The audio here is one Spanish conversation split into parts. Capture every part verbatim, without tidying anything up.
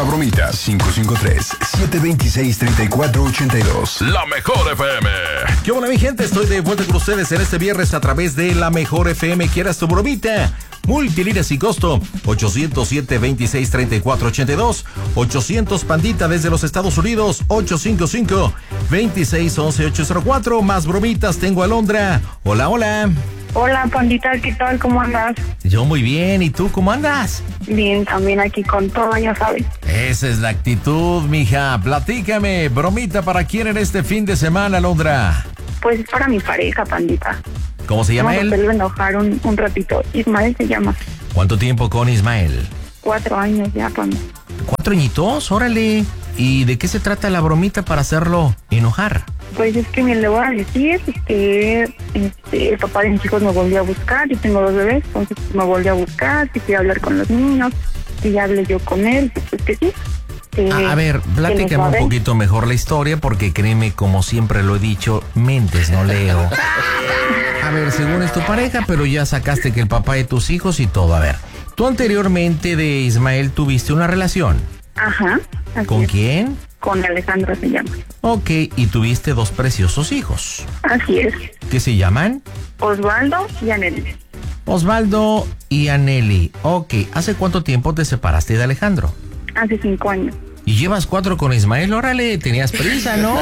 Bromita cinco cinco tres, siete dos seis, tres cuatro ocho dos. La Mejor F M. ¿Qué onda, mi gente? Estoy de vuelta con ustedes en este viernes a través de La Mejor F M. ¿Quieras tu bromita? Multilínea sin costo. ochocientos siete, veintiséis, treinta y cuatro ochenta y dos. ochocientos Pandita desde los Estados Unidos. ochocientos cincuenta y cinco, veintiséis, once, ochocientos cuatro. Más bromitas. Tengo a Alondra. Hola, hola. Hola, Pandita, ¿qué tal? ¿Cómo andas? Yo muy bien. ¿Y tú cómo andas? Bien, también aquí con todo, ya sabes. Esa es la actitud, mija. Platícame. Bromita para quién en este fin de semana, Alondra. Pues es para mi pareja, Pandita. ¿Cómo se llama Vamos él? a hacerlo enojar un, un ratito. Ismael se llama. ¿Cuánto tiempo con Ismael? Cuatro años ya, Panda. ¿Cuatro añitos? Órale. ¿Y de qué se trata la bromita para hacerlo enojar? Pues es que me le voy a decir que este, el papá de mis hijos me volvió a buscar. Yo tengo dos bebés, entonces me volvió a buscar, que quiere hablar con los niños, que ya hablé yo con él, pues que sí. Que, a, a ver, platícame un poquito mejor la historia, porque créeme, como siempre lo he dicho, mentes no leo. A ver, según es tu pareja, pero ya sacaste que el papá de tus hijos y todo. A ver, tú anteriormente de Ismael tuviste una relación. Ajá. ¿Con es. quién? Con Alejandro se llama. Ok, y tuviste dos preciosos hijos. Así es. ¿Qué se llaman? Osvaldo y Anel. Osvaldo y Aneli. Ok, ¿hace cuánto tiempo te separaste de Alejandro? Hace cinco años. Y llevas cuatro con Ismael, órale, tenías prisa, ¿no?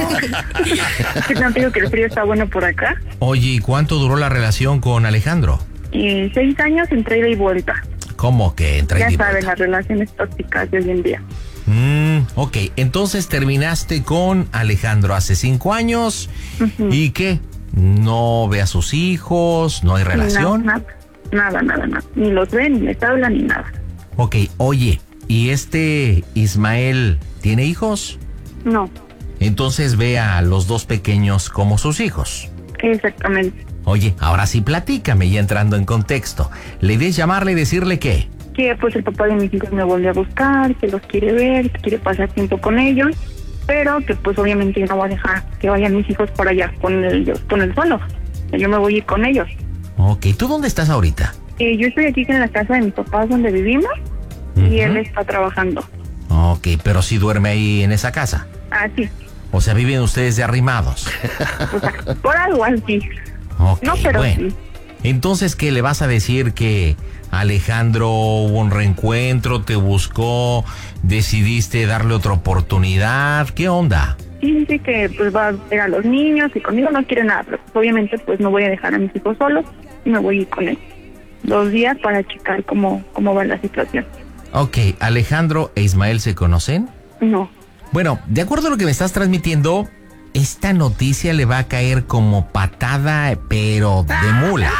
¿Qué te digo que el frío está bueno por acá? Oye, ¿y cuánto duró la relación con Alejandro? Y seis años entre ida y vuelta. ¿Cómo que entre ida y vuelta? Ya vuelta? saben, las relaciones tóxicas de hoy en día. Mm, ok, entonces terminaste con Alejandro hace cinco años. Uh-huh. ¿Y qué? ¿No ve a sus hijos? ¿No hay relación? No, nada, nada, nada, nada. Ni los ven, ni les hablan, ni nada. Ok, oye, ¿y este Ismael tiene hijos? No. Entonces ve a los dos pequeños como sus hijos. Exactamente. Oye, ahora sí platícame, ya entrando en contexto. ¿Le debes llamarle y decirle qué? Que pues el papá de mis hijos me volvió a buscar, que los quiere ver, que quiere pasar tiempo con ellos, pero que pues obviamente yo no voy a dejar que vayan mis hijos para allá con el, con el solo. Yo me voy a ir con ellos. Ok, ¿tú dónde estás ahorita? Eh, yo estoy aquí en la casa de mis papás donde vivimos. Uh-huh. Y él está trabajando. Ok, pero sí duerme ahí en esa casa. Ah, sí. O sea, viven ustedes de arrimados. O sea, por algo así. Ok, no, pero bueno. Sí. Entonces, ¿qué le vas a decir? Que Alejandro hubo un reencuentro, te buscó, decidiste darle otra oportunidad. ¿Qué onda? Sí, dice que pues va a ver a los niños y conmigo no quiere nada, pero obviamente pues no voy a dejar a mis hijos solos y me voy a ir con él dos días para checar cómo, cómo va la situación. Ok, ¿Alejandro e Ismael se conocen? No. Bueno, de acuerdo a lo que me estás transmitiendo, esta noticia le va a caer como patada, pero de mula.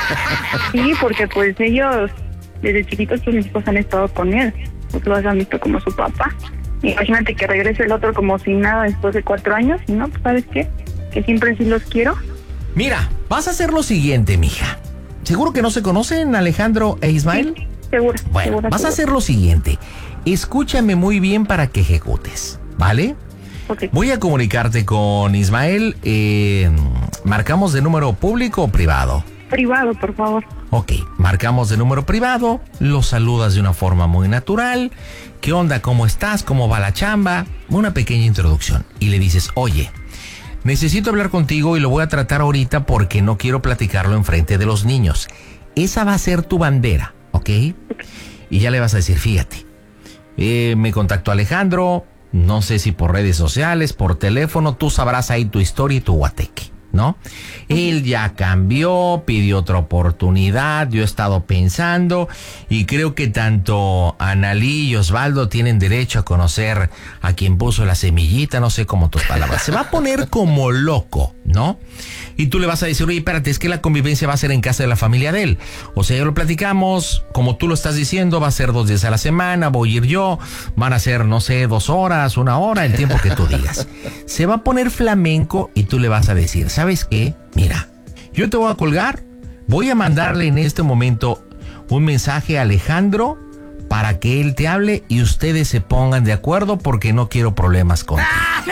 Sí, porque pues ellos, desde chiquitos, pues mis hijos han estado con él. Pues los han visto como su papá. Imagínate que regrese el otro como sin nada después de cuatro años. Y no, pues ¿sabes qué? Que siempre sí los quiero. Mira, vas a hacer lo siguiente, mija. ¿Seguro que no se conocen Alejandro e Ismael? Sí, seguro. Bueno, seguro, vas seguro. a hacer lo siguiente. Escúchame muy bien para que ejecutes, ¿vale? Okay. Voy a comunicarte con Ismael. Eh, ¿Marcamos de número público o privado? Privado, por favor. Ok, marcamos de número privado. Lo saludas de una forma muy natural. ¿Qué onda? ¿Cómo estás? ¿Cómo va la chamba? Una pequeña introducción. Y le dices, oye, necesito hablar contigo y lo voy a tratar ahorita porque no quiero platicarlo enfrente de los niños. Esa va a ser tu bandera, ¿ok? okay. Y ya le vas a decir, fíjate, eh, me contactó Alejandro. No sé si por redes sociales, por teléfono, tú sabrás ahí tu historia y tu guateque, ¿no? Él ya cambió, pidió otra oportunidad, yo he estado pensando y creo que tanto Analí y Osvaldo tienen derecho a conocer a quien puso la semillita, no sé cómo tus palabras. Se va a poner como loco, ¿no? Y tú le vas a decir, oye, espérate, es que la convivencia va a ser en casa de la familia de él. O sea, ya lo platicamos, como tú lo estás diciendo, va a ser dos días a la semana, voy a ir yo, van a ser, no sé, dos horas, una hora, el tiempo que tú digas. Se va a poner flamenco y tú le vas a decir, ¿sabes qué? Mira, yo te voy a colgar, voy a mandarle en este momento un mensaje a Alejandro para que él te hable y ustedes se pongan de acuerdo porque no quiero problemas contigo.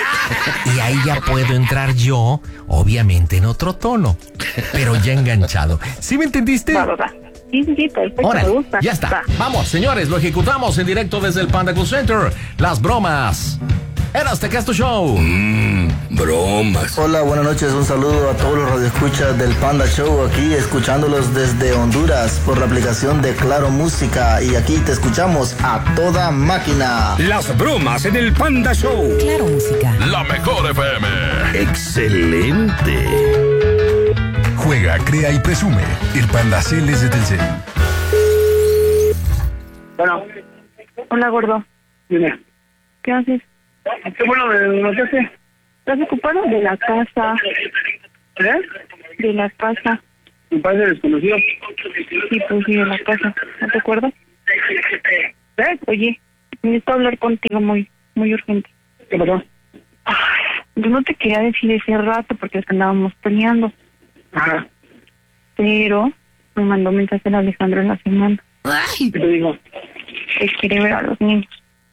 Y ahí ya puedo entrar yo, obviamente en otro tono, pero ya enganchado. ¿Sí me entendiste? Va, va, va. Sí, sí, sí, perfecto, Órale, me gusta. ya está. Va. Vamos, señores, lo ejecutamos en directo desde el Panda Cool Center. Las bromas. Eras Te Casto Show. Mmm, bromas. Hola, buenas noches. Un saludo a todos los radioescuchas del Panda Show, aquí escuchándolos desde Honduras por la aplicación de Claro Música. Y aquí te escuchamos a toda máquina. Las bromas en el Panda Show. Claro Música. La mejor F M. Excelente. Juega, crea y presume. El Panda Cel es de Telcel. Bueno, Hola, gordo. dime. ¿Qué haces? ¿Qué bueno de lo que hace? ¿Estás ocupado? De la casa. ¿Eh? De la casa. Me parece desconocido. Sí, pues sí, de la casa. ¿No te acuerdas? ¿Eh? Oye, necesito hablar contigo muy, muy urgente. ¿Qué pasó? Ay, yo no te quería decir ese rato porque es que andábamos peleando. Ajá. Pero me mandó mensaje el Alejandro en la semana. ¿Qué te digo? Que quiere ver a los niños.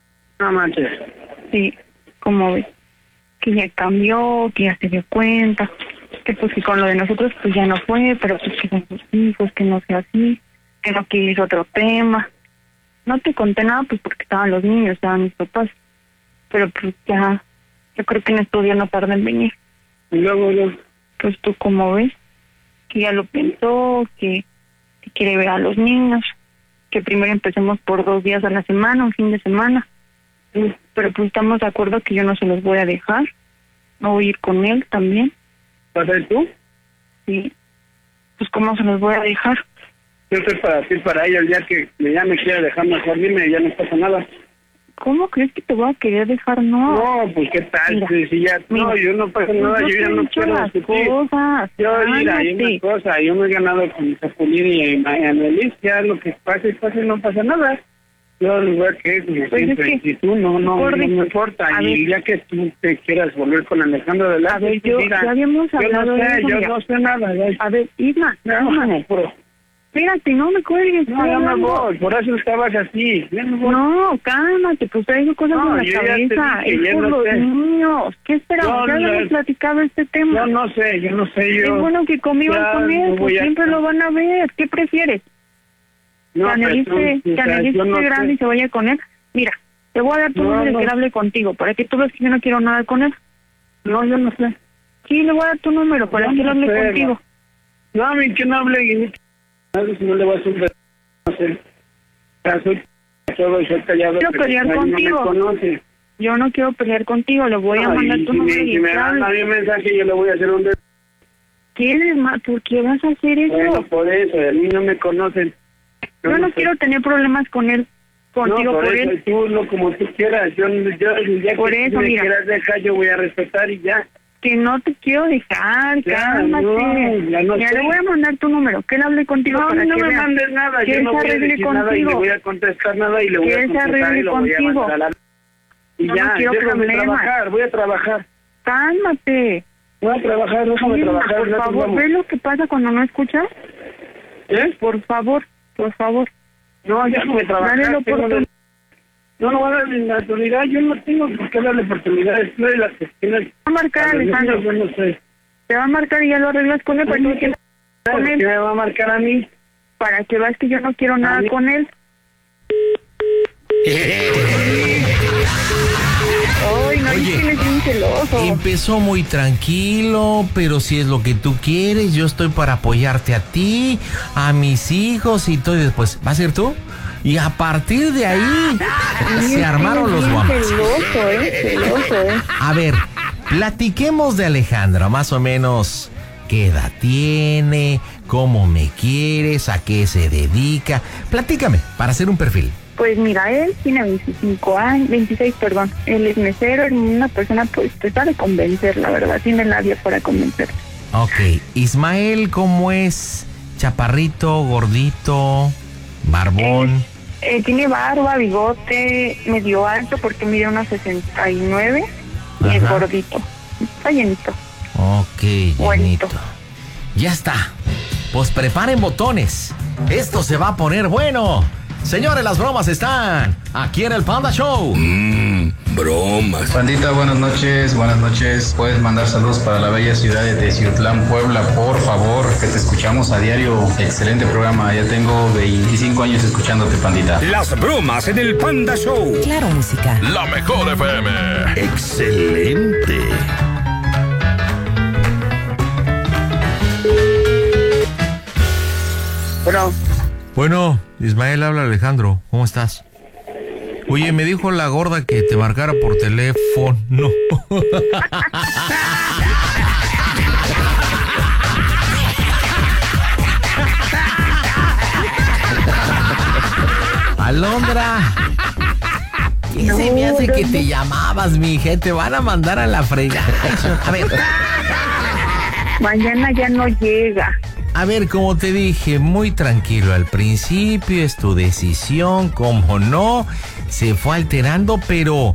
No manches. Sí, como ves. Que ya cambió, que ya se dio cuenta. Que pues que con lo de nosotros pues ya no fue, pero pues que son sus hijos, que no sea así. Que no quiere otro tema. No te conté nada pues porque estaban los niños, estaban mis papás. Pero pues ya, yo creo que en estos días no tarda en venir. Y luego, luego. Pues tú como ves, que ya lo pensó, que, que quiere ver a los niños, que primero empecemos por dos días a la semana, un fin de semana. Sí, pero pues estamos de acuerdo que yo no se los voy a dejar, no voy a ir con él también. ¿Vas a ir tú? Sí, pues cómo se los voy a dejar. Yo estoy para ti, para ella, el día que ya me quiera dejar mejor, dime, ya no pasa nada. ¿Cómo crees que te voy a querer dejar? No. No, pues qué tal, Mira, si, si ya, mira, no, yo no pasa nada, pues yo te ya he no dicho quiero las discutir. cosas, Yo, mira, hay cálmate. una cosa, yo me he ganado con Zapulín y Annelies, ya lo que pase, pase, no pasa nada. Yo lo voy a querer como Pues siempre, es que, si tú no, no, no Gordi, me importa, a y ver. el día que tú te quieras volver con Alejandro de la A ver, yo, mira, ya habíamos yo hablado no de sé, eso, yo mira. no sé nada, ya. A ver, Isma, No, Isma, no, pero, espérate, no me cuelgues. no, estoy ya me hablando. voy, por eso estabas así, ya me voy. No, cálmate, pues traigo cosas No, en yo la ya te cabeza. dije, Es ya por no los sé. niños. ¿Qué esperamos? No, ya no, habíamos platicado este Yo tema. no sé, yo no sé, yo... Es bueno que conmigo ya con él, no pues voy a- siempre lo van a ver. ¿Qué prefieres? No, que Annelies pero tú, se- o que sea, Annelies yo no esté grande sé. y se vaya con él. Mira, te voy a dar tu No, número y no. que él hable contigo, para que tú veas que yo no quiero nada con él. No, yo no sé. Sí, le voy a dar tu número para Yo que él no hable sé, contigo. No, a mí que no hable y ni- algo si no le voy a hacer un... No sé. O sea, soy... Todo, soy callado. Quiero pero pelear nadie contigo. No me conoce. Yo no quiero pelear contigo, le voy a No, mandar y tu si número me, y si me que dan a hable. mí un mensaje, yo le voy a hacer un... de- ¿Quieres más? ¿Por qué vas a hacer eso? Bueno, por eso, a mí no me conocen. Yo no sé. quiero tener problemas con él, contigo no, por, por eso, él. tú, lo como tú quieras. Yo, yo el día Por que eso, tú me mira. quieras dejar, yo voy a respetar y ya. Que no te quiero dejar, Ya, cálmate. no, ya no Ya sé. le voy a mandar tu número, que él hable contigo No, para no que me vea. mandes nada, Que yo él no se voy a arregle decir nada y le contigo. voy a contestar nada y le voy Que a él se contestar arregle y lo voy a contigo. mandar a la... Y Yo ya, no quiero déjame problemas. trabajar, voy a trabajar. Cálmate. Voy a trabajar, déjame Isma, trabajar. por no te favor, vamos. ¿ves lo que pasa cuando no escuchas? ¿Eh? Por favor, por favor. No, déjame trabajar. Dale la tengo oportunidad. la- No, no voy a darle la oportunidad, yo no tengo por qué darle oportunidad. Es de las cuestiones... Va a marcar, a los niños, Alejandro. Yo no sé. Te va a marcar y ya lo arreglas con él para que, con ¿Qué él, me va a marcar a mí? para que veas que yo no quiero nada mí- con él. Ay, no, Oye, es que él es bien celoso. Empezó muy tranquilo, pero si es lo que tú quieres, yo estoy para apoyarte a ti, a mis hijos y todo. Y después, ¿va a ser tú? Y a partir de ahí se armaron los guamos. Celoso, eh, celoso, eh. A ver, platiquemos de Alejandra, más o menos qué edad tiene, cómo me quieres, a qué se dedica. Platícame, para hacer un perfil. Pues mira, él tiene veinticinco años, veintiséis, perdón. Él es mesero, es una persona, pues, te sabe convencer, la verdad. Tiene labia para convencer. Ok, Ismael, ¿cómo es? Chaparrito, gordito, barbón. Eh, tiene barba, bigote, medio alto, porque mide unos sesenta y nueve. Y es Ajá. gordito. Está llenito. Ok, Buenito. llenito. Ya está. Pues preparen botones. Esto se va a poner bueno. Señores, las bromas están aquí en el Panda Show. Mmm, broma. bromas. Pandita, buenas noches, buenas noches. Puedes mandar saludos para la bella ciudad de Teciutlán, Puebla, por favor, que te escuchamos a diario. Excelente programa, ya tengo veinticinco años escuchándote, Pandita. Las bromas en el Panda Show. Claro, música. La mejor F M. Excelente. Bueno, Bueno, Ismael, habla Alejandro. ¿Cómo estás? Oye, me dijo la gorda que te marcara por teléfono. Alondra. ¿Qué No, se me hace no, que no. te llamabas, mi hija? Te van a mandar a la fregada. A ver, mañana ya no llega. a ver, como te dije, muy tranquilo al principio, es tu decisión, como no, se fue alterando, pero